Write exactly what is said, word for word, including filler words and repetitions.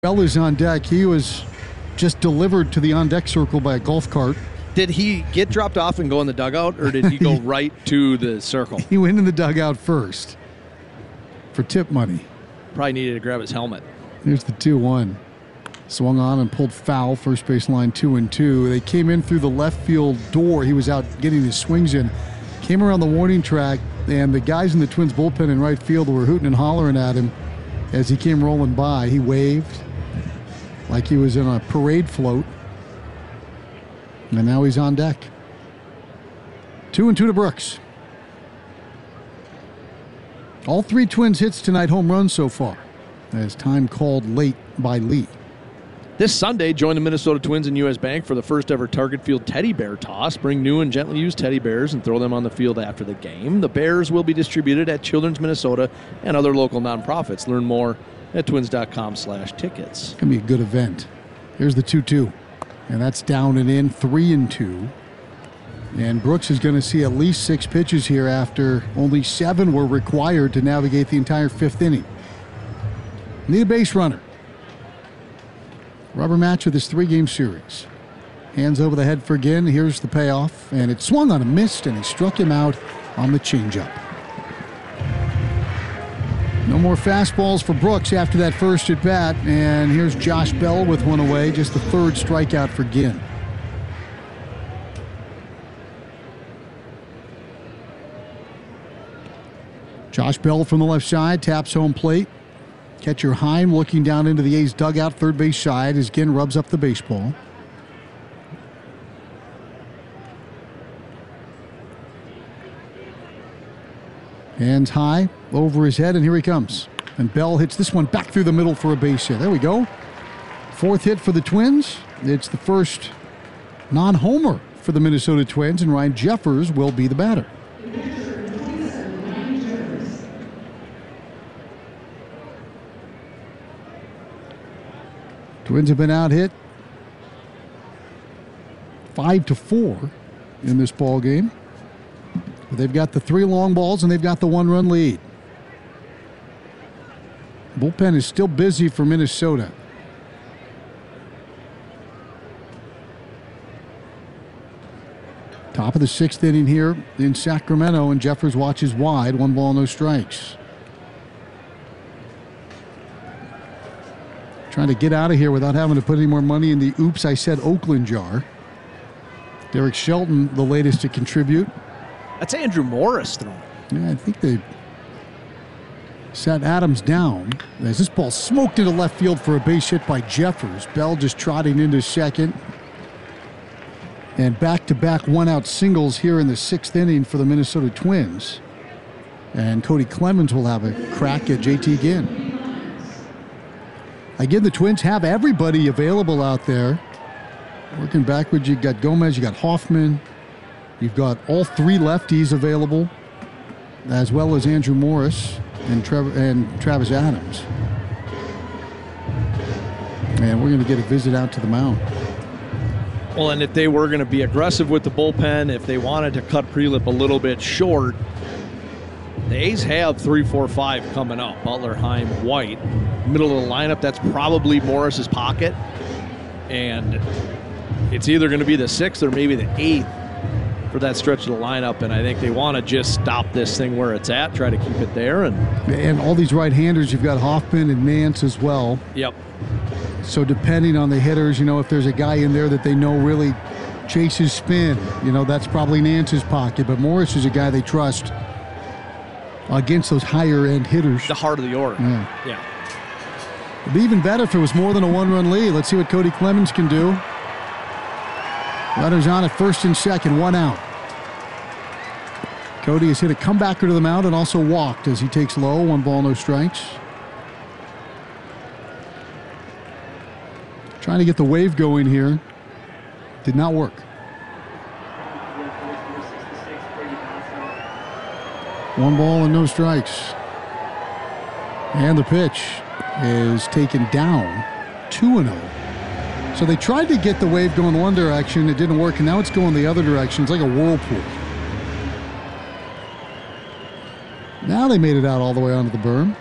Bell is on deck. He was just delivered to the on-deck circle by a golf cart. Did he get dropped off and go in the dugout, or did he go right to the circle? He went in the dugout first for tip money. Probably needed to grab his helmet. Here's the two one. Swung on and pulled foul, first base line two and two. They came in through the left field door. He was out getting his swings in. Came around the warning track, and the guys in the Twins bullpen in right field were hooting and hollering at him as he came rolling by. He waved like he was in a parade float. And now he's on deck. Two and two to Brooks. All three Twins hits tonight, home runs so far, as time called late by Lee. This Sunday, join the Minnesota Twins and U S Bank for the first ever Target Field Teddy Bear Toss. Bring new and gently used teddy bears and throw them on the field after the game. The bears will be distributed at Children's Minnesota and other local nonprofits. Learn more at twins.com slash tickets. It's going to be a good event. Here's the two two. And that's down and in, three and two. And Brooks is going to see at least six pitches here after only seven were required to navigate the entire fifth inning. Need a base runner. Rubber match of this three-game series. Hands over the head for Ginn. Here's the payoff. And it swung on a missed, and he struck him out on the changeup. No more fastballs for Brooks after that first at bat. And here's Josh Bell with one away. Just the third strikeout for Ginn. Josh Bell from the left side taps home plate. Catcher Heim looking down into the A's dugout, third base side, as Ginn rubs up the baseball. Hands high over his head, and here he comes. And Bell hits this one back through the middle for a base hit. There we go. Fourth hit for the Twins. It's the first non-homer for the Minnesota Twins, and Ryan Jeffers will be the batter. Twins have been out hit five to four in this ball game. But they've got the three long balls and they've got the one-run lead. Bullpen is still busy for Minnesota. Top of the sixth inning here in Sacramento, and Jeffers watches wide. One ball, no strikes. Trying to get out of here without having to put any more money in the oops, I said Oakland jar. Derek Shelton, the latest to contribute. That's Andrew Morris throwing. Yeah, I think they sat Adams down as this ball smoked into left field for a base hit by Jeffers. Bell just trotting into second. And back-to-back one-out singles here in the sixth inning for the Minnesota Twins. And Cody Clemens will have a crack at J T Ginn. Again, the Twins have everybody available out there. Working backwards, you've got Gomez, you got Hoffman. You've got all three lefties available, as well as Andrew Morris and, Trev- and Travis Adams. And we're going to get a visit out to the mound. Well, and if they were going to be aggressive with the bullpen, if they wanted to cut Prelip a little bit short, the A's have three, four, five coming up. Butler, Heim, White. Middle of the lineup, that's probably Morris's pocket. And it's either going to be the sixth or maybe the eighth for that stretch of the lineup. And I think they want to just stop this thing where it's at, try to keep it there. And and all these right-handers, you've got Hoffman and Nance as well. Yep. So depending on the hitters, you know, if there's a guy in there that they know really chases spin, you know, that's probably Nance's pocket. But Morris is a guy they trust against those higher-end hitters. The heart of the order. Yeah. Yeah. It'd be even better if it was more than a one-run lead. Let's see what Cody Clemens can do. Runners on at first and second, one out. Cody has hit a comebacker to the mound and also walked as he takes low, one ball, no strikes. Trying to get the wave going here. Did not work. One ball and no strikes. And the pitch is taken down, two and oh. So they tried to get the wave going one direction. It didn't work, and now it's going the other direction. It's like a whirlpool. Now they made it out all the way onto the berm.